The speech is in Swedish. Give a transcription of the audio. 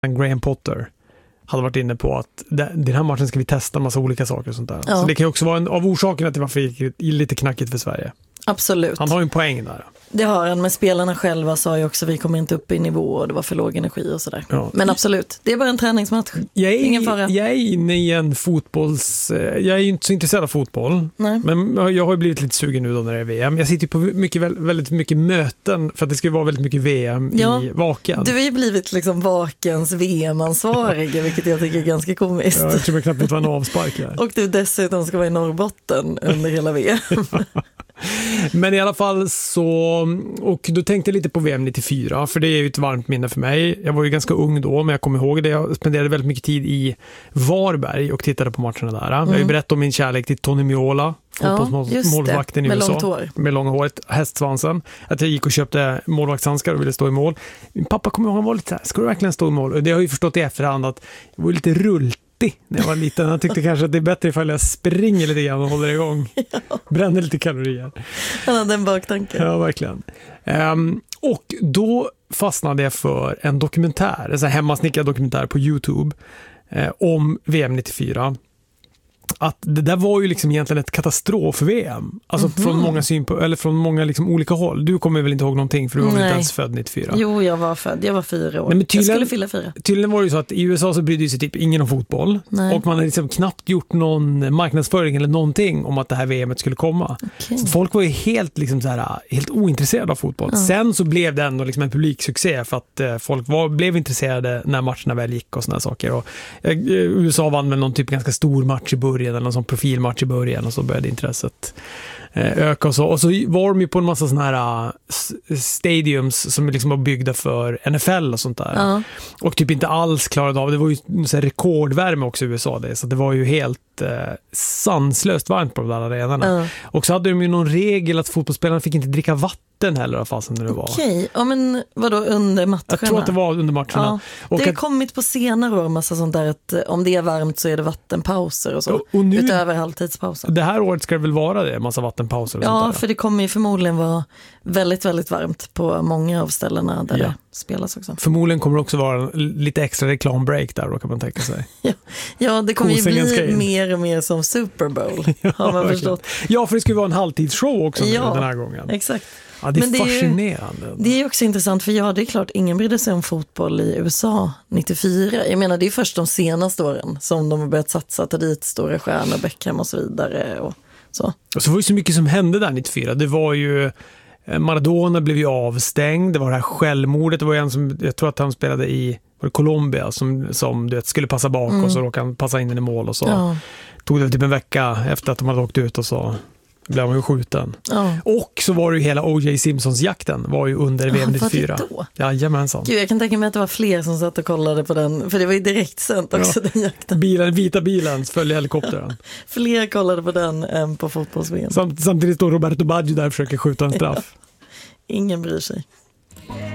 Graham Potter hade varit inne på att den här matchen ska vi testa en massa olika saker och sånt där. Ja. Så det kan ju också vara en av orsakerna till varför det gick lite knackigt för Sverige. Absolut. Han har ju en poäng där. Det har han, men spelarna själva sa ju också att vi kommer inte upp i nivå och det var för låg energi och sådär. Ja. Men absolut, det är bara en träningsmatch. Ingen fara. Jag är inne i en jag är ju inte så intresserad av fotboll. Nej. Men jag har ju blivit lite sugen nu då när det är VM. Jag sitter ju på väldigt mycket möten för att det ska vara väldigt mycket VM i Vaken. Du har ju blivit liksom Vakens VM-ansvarige, vilket jag tycker är ganska komiskt. Ja, jag tror jag knappt inte var en avspark här. Och du dessutom ska vara i Norrbotten under hela VM. Men i alla fall så, och då tänkte jag lite på VM 94, för det är ju ett varmt minne för mig. Jag var ju ganska ung då, men jag kommer ihåg det. Jag spenderade väldigt mycket tid i Varberg och tittade på matcherna där. Jag har ju berättat om min kärlek till Tony Meola, fotbollsmålvakten i med USA. långt hår. Med långa håret, hästsvansen. Att jag gick och köpte målvaktshandskar och ville stå i mål. Min pappa kommer ihåg, han var lite så här, ska du verkligen stå i mål? Och det har jag ju förstått i efterhand att jag var lite rultig när jag var liten. Jag tyckte kanske att det är bättre ifall jag springer lite grann och håller igång. Bränner lite kalorier. Han hade en baktanke. Ja, verkligen. Och då fastnade jag för en dokumentär, en sån här hemmasnickad dokumentär på YouTube om VM 94. Att det där var ju liksom egentligen ett katastrof-VM. Alltså från många liksom olika håll. Du kommer väl inte ihåg någonting för du var väl inte ens född 94? Jo, jag var född. Jag var 4 år. Nej, men jag skulle fylla 4. Tydligen var det ju så att i USA så brydde sig typ ingen om fotboll. Nej. Och man hade liksom knappt gjort någon marknadsföring eller någonting om att det här VMet skulle komma. Okay. Så folk var ju helt, liksom så här, helt ointresserade av fotboll. Ja. Sen så blev det ändå liksom en publiksuccé för att folk blev intresserade när matcherna väl gick och såna saker. Och USA vann väl någon typ ganska stor match i början eller någon sån profilmatch i början och så började intresset öka och så var de ju på en massa såna här stadiums som liksom var byggda för NFL och sånt där. Och typ inte alls klarade av, det var ju så här rekordvärme också i USA det, så det var ju helt sanslöst varmt på de där arenorna. Och så hade de ju någon regel att fotbollsspelarna fick inte dricka vatten heller av fasen när det var. Okej, ja men vadå under matcherna? Jag tror att det var under matcherna. Ja. Det har kommit på senare år massa sånt där att om det är varmt så är det vattenpauser och så. Och nu, utöver halvtidspausen. Det här året ska det väl vara det, massa vattenpauser och sånt där. Ja, för det kommer ju förmodligen vara väldigt, väldigt varmt på många av ställena där det spelas också. Förmodligen kommer det också vara lite extra reklambreak där då kan man tänka sig. Ja, det kommer ju bli mer och mer som Super Bowl, har man förstått. Ja, för det ska ju vara en halvtidsshow också den här gången. Exakt. Ja, det är fascinerande. Det är också intressant för det är klart, ingen brydde sig om fotboll i USA 94. Jag menar, det är först de senaste åren som de har börjat satsa, ta dit stora stjärnor, Beckham och så vidare och så. Och så var det så mycket som hände där 94. Det var ju Maradona blev ju avstängd, det var det här självmordet, det var en som, jag tror att han spelade i Colombia som du vet, skulle passa bak och så råkade han passa in den i mål och så tog det typ en vecka efter att de hade åkt ut och så blev han ju skjuten. Och så var det ju hela O.J. Simpsons-jakten var ju under VM 94. Jajamensan. Gud, jag kan tänka mig att det var fler som satt och kollade på den, för det var ju direkt sänt också den jakten. Vita bilen följde helikoptern. Fler kollade på den än på fotbolls-VM. Samtidigt står Roberto Baggio där och försöker skjuta en straff. Ingen bryr sig.